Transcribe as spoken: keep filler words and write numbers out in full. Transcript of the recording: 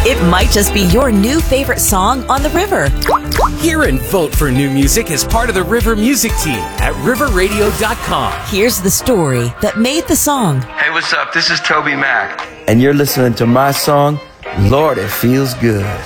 It might just be your new favorite song on the river. Hear and vote for new music as part of the River Music Team at river radio dot com. Here's the story that made the song. Hey, what's up? This is Toby Mac. And you're listening to my song, Lord, It Feels Good.